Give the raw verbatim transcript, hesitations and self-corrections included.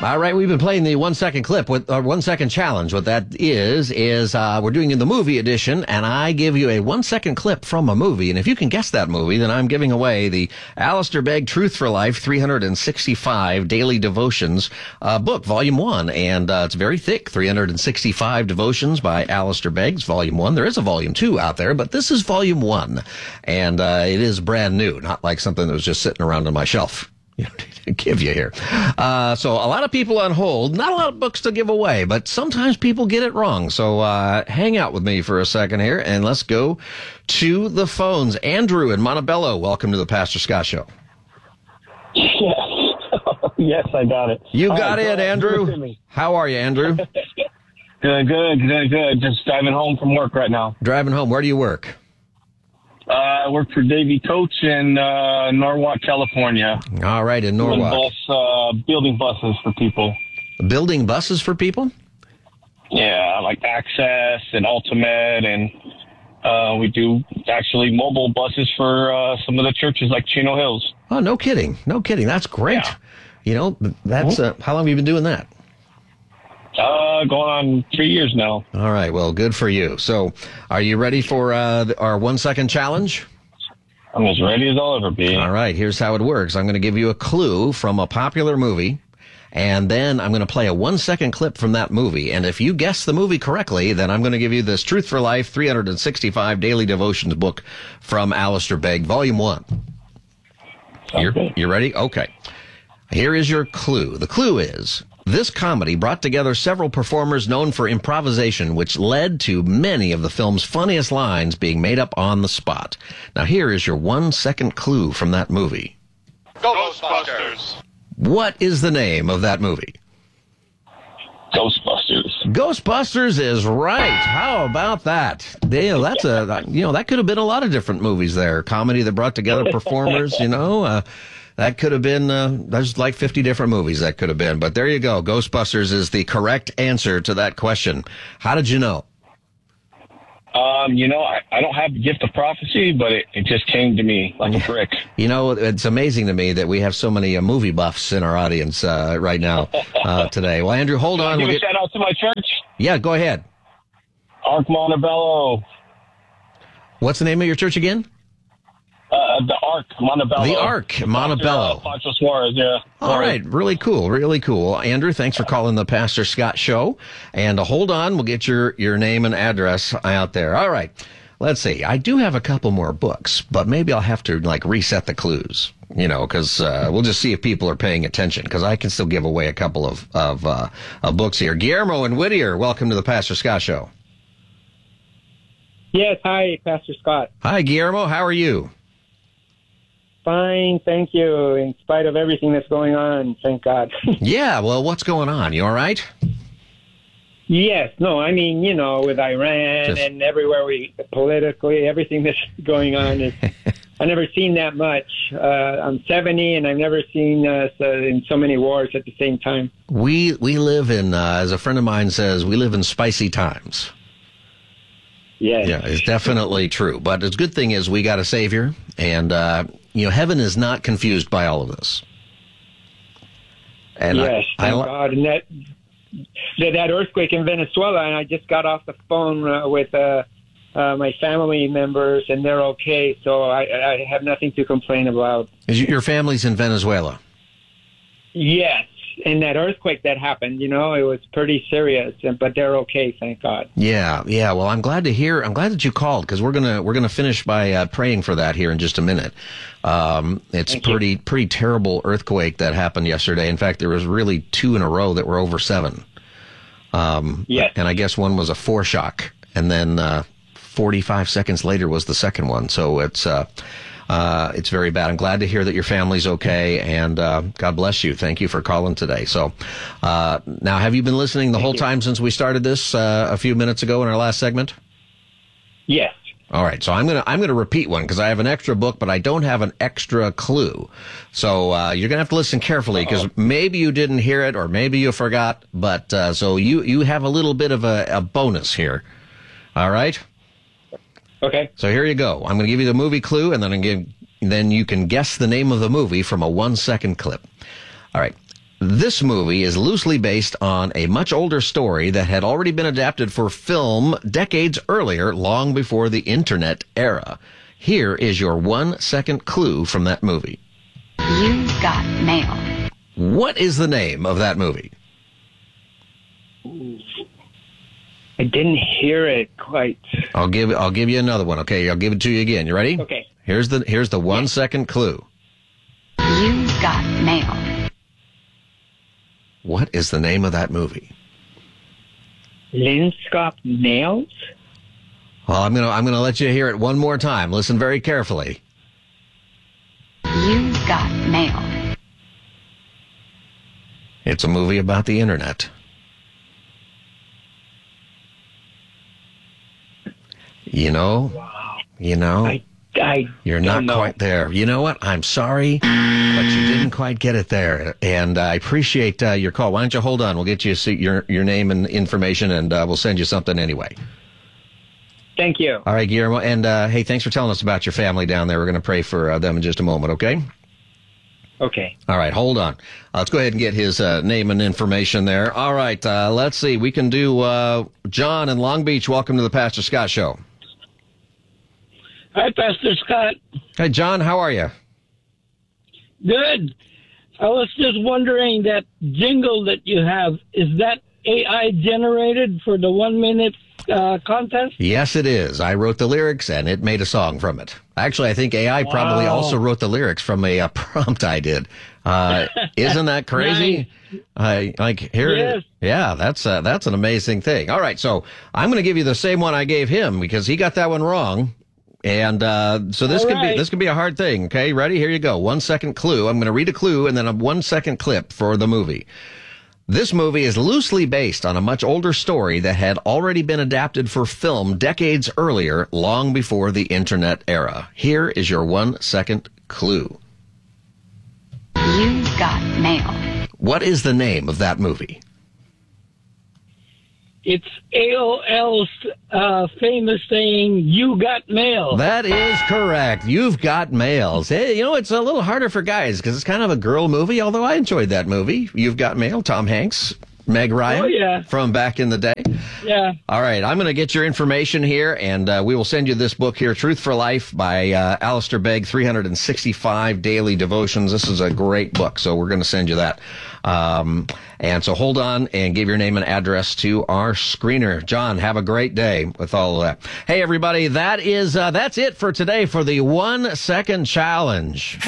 All right, we've been playing the one second clip with uh, one second challenge. What that is is uh, we're doing in the movie edition, and I give you a one second clip from a movie, and if you can guess that movie, then I'm giving away the Alistair Begg Truth for Life three hundred sixty-five Daily Devotions uh, book, Volume One, and uh, it's very thick. three hundred sixty-five Devotions by Alistair Begg, Volume One. There is a Volume Two out there, but this is Volume One, and uh, it is brand new, not like something that was just sitting around on my shelf. You know, to give you here. Uh, so a lot of people on hold, not a lot of books to give away, but sometimes people get it wrong. So, uh, hang out with me for a second here and let's go to the phones. Andrew in Montebello, welcome to the Pastor Scott Show. Yes. Yes, I got it. You All got right, it, Andrew. How are you, Andrew? Good, good, good, good. Just driving home from work right now. Driving home. Where do you work? Uh, I work for Davey Coach in uh, Norwalk, California. All right, in Norwalk. Building, bus, uh, building buses for people. Building buses for people? Yeah, like Access and Ultimate, and uh, we do actually mobile buses for uh, some of the churches like Chino Hills. Oh, no kidding. No kidding. That's great. Yeah. You know, that's uh, how long have you been doing that? Uh, going on three years now. All right. Well, good for you. So, are you ready for uh, our one second challenge? I'm as ready as I'll ever be. All right. Here's how it works. I'm going to give you a clue from a popular movie, and then I'm going to play a one second clip from that movie. And if you guess the movie correctly, then I'm going to give you this Truth for Life three hundred sixty-five Daily Devotions book from Alistair Begg, Volume One. You're, you ready? Okay. Here is your clue. The clue is, this comedy brought together several performers known for improvisation, which led to many of the film's funniest lines being made up on the spot. Now here is your one second clue from that movie. Ghostbusters. What is the name of that movie? Ghostbusters. Ghostbusters is right. How about that? Dale, that's a, you know, that could have been a lot of different movies there. Comedy that brought together performers, you know, uh, that could have been, uh, there's like fifty different movies that could have been. But there you go. Ghostbusters is the correct answer to that question. How did you know? Um, you know, I, I don't have the gift of prophecy, but it, it just came to me like a brick. You know, it's amazing to me that we have so many uh, movie buffs in our audience uh, right now uh, today. Well, Andrew, hold Can on. I give we'll a get... shout out to my church? Yeah, go ahead. Ark Montebello. What's the name of your church again? Uh, the Ark Montebello. The Ark Montebello. Doctor Uh, Pancho Suarez, yeah. All right, really cool, really cool. Andrew, thanks for calling the Pastor Scott Show. And uh, hold on, we'll get your, your name and address out there. All right, let's see. I do have a couple more books, but maybe I'll have to, like, reset the clues, you know, because uh, we'll just see if people are paying attention, because I can still give away a couple of, of, uh, of books here. Guillermo and Whittier, welcome to the Pastor Scott Show. Yes, hi, Pastor Scott. Hi, Guillermo. How are you? Fine, thank you. In spite of everything that's going on, thank God. Yeah, well, what's going on? You all right? Yes, no, I mean, you know, with Iran Just... and everywhere we, politically, everything that's going on is, I've never seen that much. Uh, I'm seventy and I've never seen us uh, in so many wars at the same time. We, we live in, uh, as a friend of mine says, we live in spicy times. Yes. Yeah, it's definitely true. But the good thing is we got a Savior, and, uh, you know, heaven is not confused by all of this. And yes, I, thank I, God. And that, that, that earthquake in Venezuela, and I just got off the phone uh, with uh, uh, my family members, and they're okay, so I, I have nothing to complain about. Is your family's in Venezuela? Yes. In that earthquake that happened, you know, it was pretty serious, but they're okay, thank God. Yeah, yeah. Well, I'm glad to hear. I'm glad that you called, because we're gonna we're gonna finish by uh, praying for that here in just a minute. Um, it's Thank pretty you. pretty terrible earthquake that happened yesterday. In fact, there was really two in a row that were over seven. Um, yes. And I guess one was a foreshock, and then uh, forty-five seconds later was the second one. So it's. Uh, Uh, it's very bad. I'm glad to hear that your family's okay, and uh, God bless you. Thank you for calling today. So, uh, now, have you been listening the Thank whole you. time since we started this uh, a few minutes ago in our last segment? Yes. All right. So I'm gonna I'm gonna repeat one, because I have an extra book, but I don't have an extra clue. So uh, you're gonna have to listen carefully, because maybe you didn't hear it, or maybe you forgot. But uh, so you you have a little bit of a, a bonus here. All right. Okay. So here you go. I'm going to give you the movie clue, and then I'm give, then you can guess the name of the movie from a one-second clip. All right. This movie is loosely based on a much older story that had already been adapted for film decades earlier, long before the internet era. Here is your one-second clue from that movie. You've got mail. What is the name of that movie? I didn't hear it quite. I'll give I'll give you another one. Okay, I'll give it to you again. You ready? Okay. Here's the here's the one second clue. You've got mail. What is the name of that movie? Linscott Nails? Well, I'm gonna I'm gonna let you hear it one more time. Listen very carefully. You've got mail. It's a movie about the internet. You know, you know, I, I you're don't not know. quite there. You know what? I'm sorry, but you didn't quite get it there. And I appreciate uh, your call. Why don't you hold on? We'll get you see your your name and information, and uh, we'll send you something anyway. Thank you. All right, Guillermo. And uh, hey, thanks for telling us about your family down there. We're going to pray for uh, them in just a moment, okay? Okay. All right, hold on. Uh, let's go ahead and get his uh, name and information there. All right, uh, let's see. We can do uh, John in Long Beach. Welcome to the Pastor Scott Show. Hi, Pastor Scott. Hey, John, how are you? Good. I was just wondering, that jingle that you have, is that A I generated for the one minute uh, contest? Yes, it is. I wrote the lyrics, and it made a song from it. Actually, I think A I probably Wow. also wrote the lyrics from a, uh prompt I did. Uh, isn't that crazy? I like here. Yes. Yeah, that's uh, that's an amazing thing. All right, so I'm going to give you the same one I gave him because he got that one wrong. And uh, so this All could be right. this could be a hard thing. Okay, ready? Here you go. One second clue. I'm going to read a clue and then a one second clip for the movie. This movie is loosely based on a much older story that had already been adapted for film decades earlier, long before the internet era. Here is your one second clue. You've got mail. What is the name of that movie? It's A O L's uh, famous saying, "You got mail." That is correct. You've got mails. Hey, you know, it's a little harder for guys because it's kind of a girl movie, although I enjoyed that movie. You've Got Mail, Tom Hanks, Meg Ryan Oh, yeah. from back in the day. Yeah. All right, I'm going to get your information here, and uh, we will send you this book here, Truth for Life by uh, Alistair Begg, three hundred sixty-five Daily Devotions. This is a great book, so we're going to send you that. Um, and so hold on and give your name and address to our screener. John, have a great day with all of that. Hey, everybody, that is uh, that's it for today for the One Second Challenge.